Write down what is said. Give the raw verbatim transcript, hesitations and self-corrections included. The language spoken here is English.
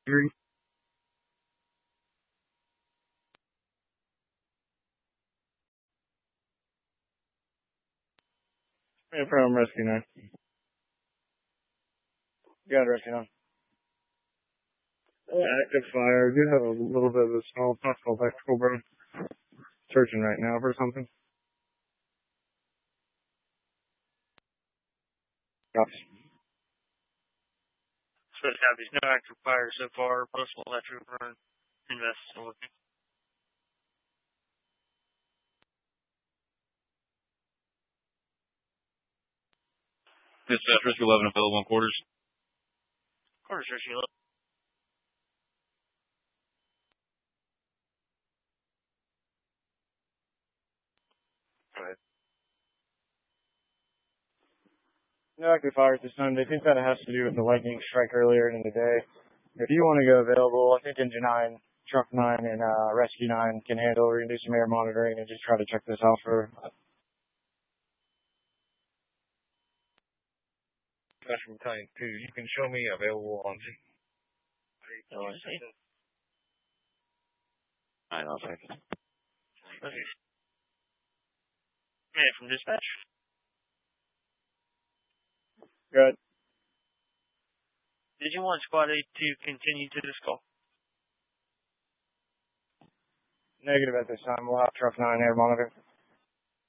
Three. Yeah, from Rescue nine. Got Rescue nine. Active fire. Do have a little bit of a small possible electrical burn. Searching right now for something. Copy. Supposed to have these no active fire so far. Possible electrical burn. Invest still looking. Dispatch Rescue eleven available on quarters. Quarters Rescue eleven. Right. No active fires this time. They think that it has to do with the lightning strike earlier in the day. If you want to go available, I think Engine nine, Truck nine, and uh, Rescue nine can handle. We're going to do some air monitoring and just try to check this out for... Special Battalion two, you can show me available on... Oh, I see. Alright, I'll take it. Okay. Man from dispatch. Good. Did you want Squad eight to continue to this call? Negative at this time. We'll have Truck nine air monitor.